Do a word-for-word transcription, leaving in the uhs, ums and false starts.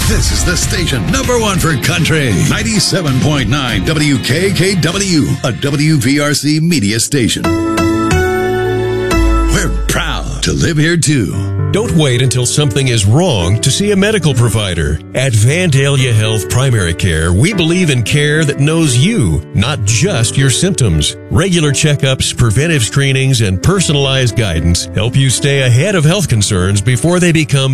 This is the station number one for country. ninety-seven point nine W K K W, a W V R C media station. We're proud to live here too. Don't wait until something is wrong to see a medical provider. At Vandalia Health Primary Care, we believe in care that knows you, not just your symptoms. Regular checkups, preventive screenings, and personalized guidance help you stay ahead of health concerns before they become